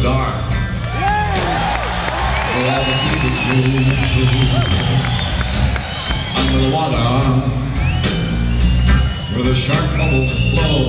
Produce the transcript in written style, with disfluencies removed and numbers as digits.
dark. Where all the people's move under the water, where the shark bubbles blow.